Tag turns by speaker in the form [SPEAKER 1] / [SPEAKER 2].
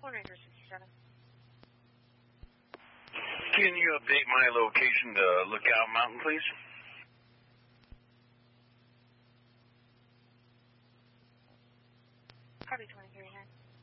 [SPEAKER 1] Ranger 67.
[SPEAKER 2] Can you update my location to Lookout Mountain, please?
[SPEAKER 1] Copy 23, 9.